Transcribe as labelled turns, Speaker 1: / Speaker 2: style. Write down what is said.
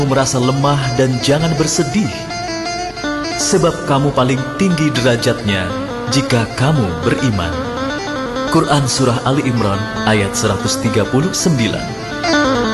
Speaker 1: merasa lemah dan jangan bersedih, sebab kamu paling tinggi derajatnya jika kamu beriman. Quran Surah Ali Imran ayat 139.